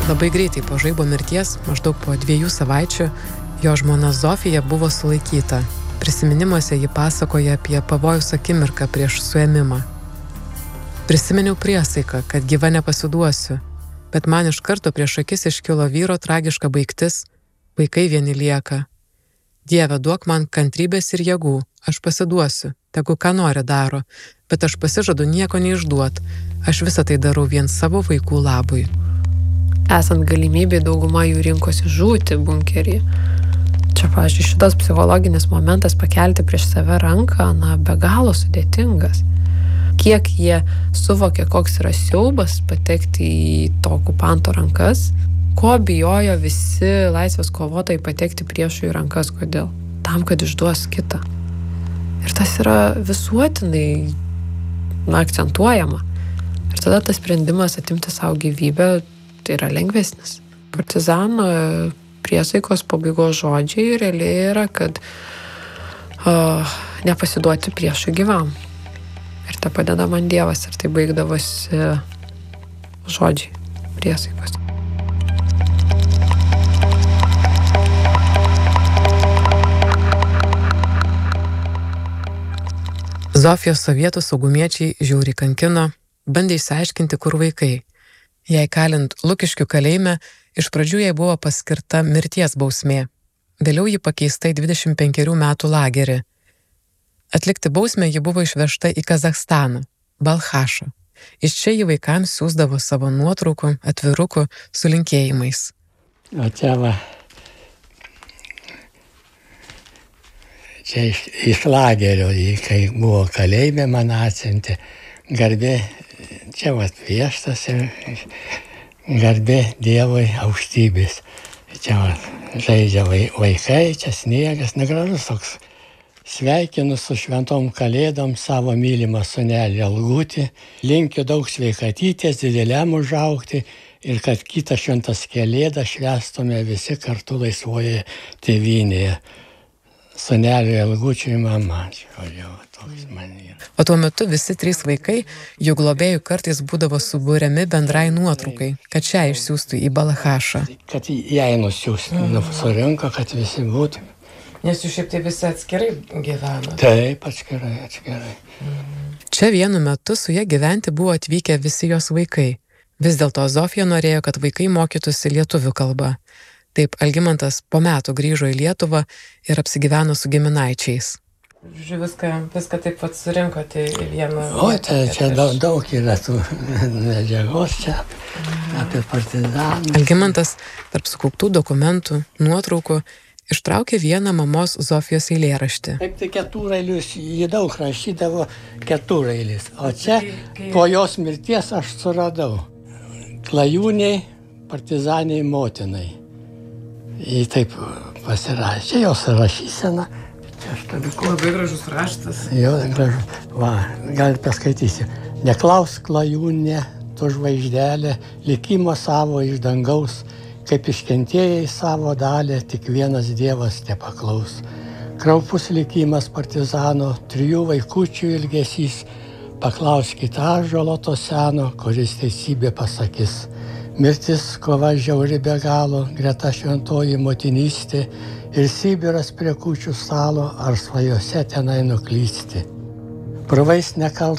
Labai greitai po žaibo mirties, maždaug po 2 savaičių, jo žmona Zofija buvo sulaikyta. Prisiminimuose ji pasakoja apie pavojus akimirką prieš suėmimą. Prisiminiau priesaiką, kad gyva nepasiduosiu, bet man iš karto prieš akis iškilo vyro tragiška baigtis, vaikai vieni lieka. Dieve, duok man kantrybės ir jėgų, aš pasiduosiu, tegu ką nori daro, bet aš pasižadu nieko neišduot, aš visą tai darau vien savo vaikų labui. Esant galimybei, dauguma jų rinkosi žūti bunkerį. Čia, pavyzdžiui, šitas psichologinis momentas pakelti prieš save ranką, be galo sudėtingas. Kiek jie suvokė, koks yra siaubas patekti į to okupanto rankas, ko bijojo visi laisvės kovotojai patekti priešų į rankas, kodėl? Tam, kad išduos kitą. Ir tas yra visuotinai akcentuojama. Ir tada tas sprendimas atimti savo gyvybę tai yra lengvesnis. Partizano priesaikos pabaigos žodžiai realiai yra, kad nepasiduoti priešui gyvam. Ir tai padeda man Dievas, ir tai baigdavosi žodžiai priesaikos. Zofijos sovietų saugumiečiai žiauriai kankino, bandė išsiaiškinti, kur vaikai. Jei kalint Lukiškių kalėjime, iš pradžių jai buvo paskirta mirties bausmė. Vėliau ji pakeista į 25 metų lagerį. Atlikti bausmę ji buvo išvežta į Kazachstaną, Balchašą. Iš čia ji vaikams siųsdavo savo nuotraukų, atvirukų su linkėjimais. O čia iš lagerio, kai buvo kalėjime, man atsiuntė garbė, čia pieštas ir garbė Dievui aukštybės. Čia žaidžia vaikai, čia sniegas, negražus toks. Sveikinu su šventom kalėdom savo mylimą sūnelį Algutį, linkiu daug sveikatytės, dideliam užaugti ir kad kitą šventas kalėdas švęstume visi kartu laisvoje tėvynėje. Sūneliui Algučiui mama. O tuo metu visi 3 vaikai, jų globėjų kartais būdavo subūriami bendrai nuotraukai, kad šią išsiųstų į Balchašą. Kad jai nusiųstų, surinko, kad visi būtų. Nes jūs šiaip tai visi atskirai gyveno. Taip, atskirai. Čia vienu metu su ja gyventi buvo atvykę visi jos vaikai. Vis dėlto Zofija norėjo, kad vaikai mokytųsi lietuvių kalba. Taip, Algimantas po metų grįžo į Lietuvą ir apsigyveno su giminaičiais. Viską taip pat surinkote į vieną... O, čia daug yra tų medžiagos čia apie partizaną. Algimantas tarp sukauptų dokumentų, nuotraukų, ištraukė vieną mamos Zofijos eilėraštį. Taip, tai keturailis, jį daug rašydavo keturailis. O čia po jos mirties aš suradau. Klajūniai, partizaniai motinai. Jį taip pasirašė, jos rašysena. Čia aš turiu. Labai gražus raštas. Jo, gražus. Va, galite paskaitysiu. Neklausk klajūnė, tu žvaigždelė, likimo savo iš dangaus, kaip iškentėjai savo dalį, tik vienas Dievas tepaklaus. Kraupus likimas partizano, 3 vaikučių ilgesys, paklauskit ąžuolo to seno, kuris teisybė pasakys. Mirtis, kova žiauri be galo, greta šventoji motinystė ir Sibiras prie kūčių stalo, ar svajose tenai nuklysti. Purvais nekal